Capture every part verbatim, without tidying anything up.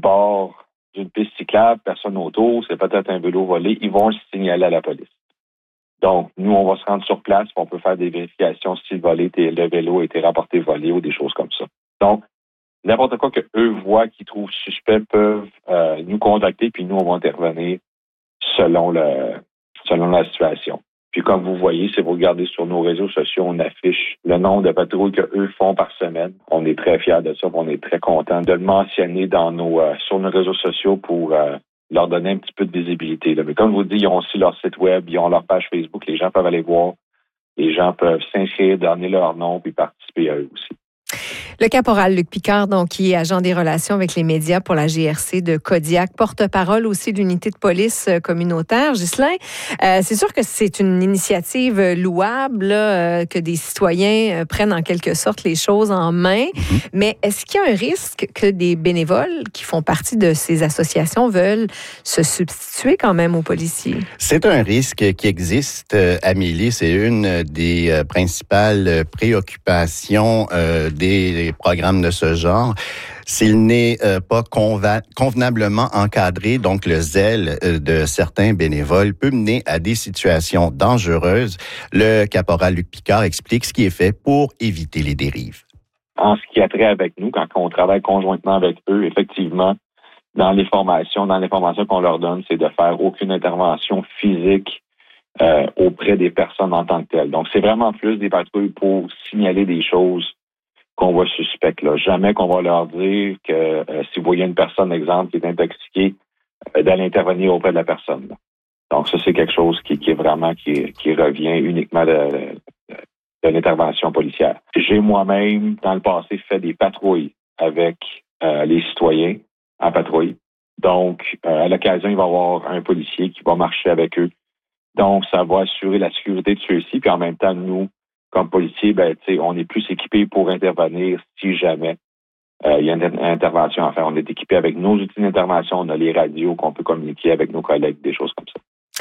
bord d'une piste cyclable, personne autour, c'est peut-être un vélo volé, ils vont le signaler à la police. Donc, nous, on va se rendre sur place, on peut faire des vérifications si le, volé, le vélo a été rapporté volé ou des choses comme ça. Donc, n'importe quoi qu'eux voient, qu'ils trouvent suspect, peuvent euh, nous contacter, puis nous, on va intervenir selon le selon la situation. Puis comme vous voyez, si vous regardez sur nos réseaux sociaux, on affiche le nombre de patrouilles qu'eux font par semaine. On est très fiers de ça, on est très contents de le mentionner dans nos euh, sur nos réseaux sociaux pour euh, leur donner un petit peu de visibilité. Là. Mais comme je vous dis, ils ont aussi leur site web, ils ont leur page Facebook, les gens peuvent aller voir, les gens peuvent s'inscrire, donner leur nom, puis participer à eux aussi. Le caporal Luc Picard, donc, qui est agent des relations avec les médias pour la G R C de Kodiak, porte-parole aussi de l'unité de police communautaire. Ghislain, euh, c'est sûr que c'est une initiative louable là, euh, que des citoyens euh, prennent en quelque sorte les choses en main, mm-hmm. mais est-ce qu'il y a un risque que des bénévoles qui font partie de ces associations veulent se substituer quand même aux policiers? C'est un risque qui existe, Amélie. C'est une des principales préoccupations euh, des programmes de ce genre. S'il n'est euh, pas conva- convenablement encadré, donc le zèle euh, de certains bénévoles peut mener à des situations dangereuses. Le caporal Luc Picard explique ce qui est fait pour éviter les dérives. En ce qui a trait avec nous, quand on travaille conjointement avec eux, effectivement, dans les formations, dans les formations qu'on leur donne, c'est de faire aucune intervention physique euh, auprès des personnes en tant que telles. Donc, c'est vraiment plus des patrouilles pour signaler des choses qu'on voit suspectes. Là. Jamais qu'on va leur dire que euh, si vous voyez une personne, exemple, qui est intoxiquée, euh, d'aller intervenir auprès de la personne. Là. Donc, ça, c'est quelque chose qui, qui est vraiment, qui, qui revient uniquement de, de, de l'intervention policière. J'ai moi-même, dans le passé, fait des patrouilles avec euh, les citoyens en patrouille. Donc, euh, à l'occasion, il va y avoir un policier qui va marcher avec eux. Donc, ça va assurer la sécurité de ceux-ci, puis en même temps, nous, comme policiers, ben, on est plus équipés pour intervenir si jamais euh, il y a une intervention à faire. On est équipés avec nos outils d'intervention, on a les radios qu'on peut communiquer avec nos collègues, des choses comme ça.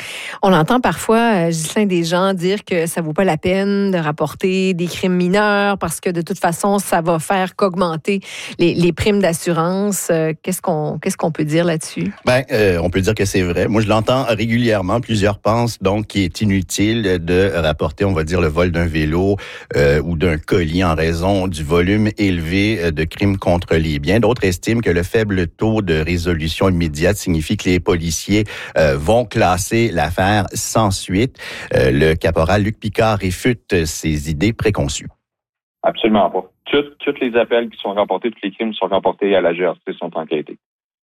On entend parfois, Ghislain, des gens dire que ça vaut pas la peine de rapporter des crimes mineurs parce que de toute façon, ça va faire qu'augmenter les, les primes d'assurance. Qu'est-ce qu'on, qu'est-ce qu'on peut dire là-dessus? Ben, euh, on peut dire que c'est vrai. Moi, je l'entends régulièrement. Plusieurs pensent donc qu'il est inutile de rapporter, on va dire, le vol d'un vélo euh, ou d'un colis en raison du volume élevé de crimes contre les biens. D'autres estiment que le faible taux de résolution immédiate signifie que les policiers euh, vont classer l'affaire sans suite. Euh, le caporal Luc Picard réfute ces idées préconçues. Absolument pas. Tous, tous les appels qui sont rapportés, tous les crimes qui sont rapportés à la G R C sont enquêtés.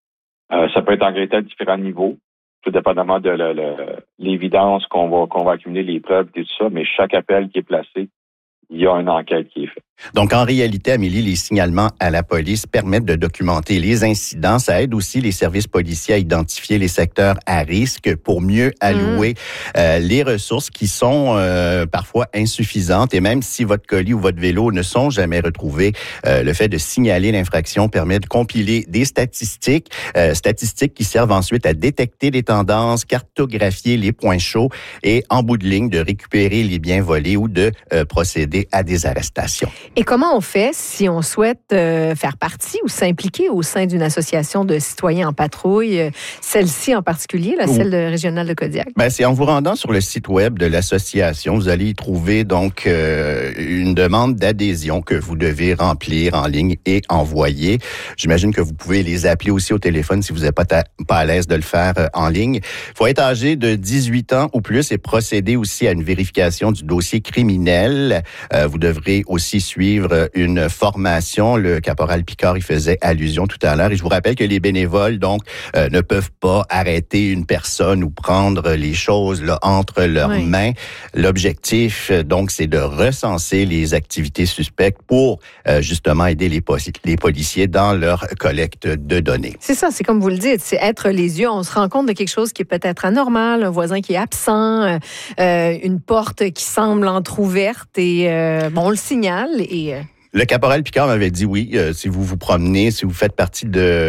Euh, ça peut être enquêté à différents niveaux, tout dépendamment de le, le, l'évidence qu'on va, qu'on va accumuler, les preuves et tout ça, mais chaque appel qui est placé, il y a une enquête qui est faite. Donc, en réalité, Amélie, les signalements à la police permettent de documenter les incidents. Ça aide aussi les services policiers à identifier les secteurs à risque pour mieux allouer mmh. euh, les ressources qui sont euh, parfois insuffisantes. Et même si votre colis ou votre vélo ne sont jamais retrouvés, euh, le fait de signaler l'infraction permet de compiler des statistiques, euh, statistiques qui servent ensuite à détecter les tendances, cartographier les points chauds et, en bout de ligne, de récupérer les biens volés ou de euh, procéder à des arrestations. Et comment on fait si on souhaite euh, faire partie ou s'impliquer au sein d'une association de citoyens en patrouille, euh, celle-ci en particulier, la celle de, régionale de Kodiak? Ben, c'est en vous rendant sur le site web de l'association, vous allez y trouver donc euh, une demande d'adhésion que vous devez remplir en ligne et envoyer. J'imagine que vous pouvez les appeler aussi au téléphone si vous n'êtes pas, ta, pas à l'aise de le faire euh, en ligne. Il faut être âgé de dix-huit ans ou plus et procéder aussi à une vérification du dossier criminel. Euh, vous devrez aussi suivre une formation. Le caporal Picard y faisait allusion tout à l'heure. Et je vous rappelle que les bénévoles, donc, euh, ne peuvent pas arrêter une personne ou prendre les choses là, entre leurs oui. mains. L'objectif, donc, c'est de recenser les activités suspectes pour, euh, justement, aider les, po- les policiers dans leur collecte de données. C'est ça, c'est comme vous le dites, c'est être les yeux. On se rend compte de quelque chose qui est peut-être anormal, un voisin qui est absent, euh, une porte qui semble entrouverte et, euh, bon, on le signale. Et, euh... Le caporal Picard m'avait dit oui, euh, si vous vous promenez, si vous faites partie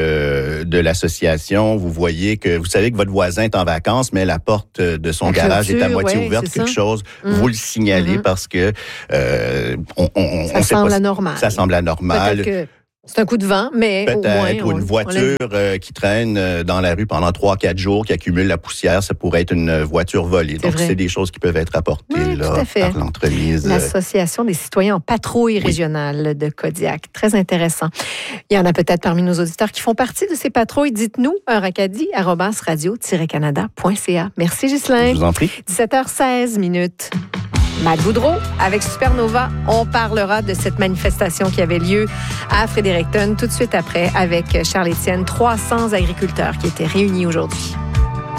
de de l'association, vous voyez que, vous savez que votre voisin est en vacances, mais la porte de son la garage clôture, est à moitié ouais, ouverte, quelque ça. chose, mmh. vous le signalez mmh. parce que euh, on, on, ça on semble sait pas, anormal. Ça semble anormal. Peut-être que C'est un coup de vent, mais au moins... Peut-être, ou une voiture euh, qui traîne euh, dans la rue pendant trois quatre jours, qui accumule la poussière, ça pourrait être une voiture volée. C'est Donc, vrai. c'est des choses qui peuvent être apportées Oui, là, tout à fait. par l'entremise. L'Association des citoyens en patrouille oui. régionale de Kodiak. Très intéressant. Il y en a peut-être parmi nos auditeurs qui font partie de ces patrouilles. Dites-nous, racadi arobase radio tiret canada point c a. Merci, Ghislain. Je vous en prie. dix-sept heures seize minutes. Matt Boudreau, avec Supernova, on parlera de cette manifestation qui avait lieu à Fredericton tout de suite après avec Charles Étienne, trois cents agriculteurs qui étaient réunis aujourd'hui.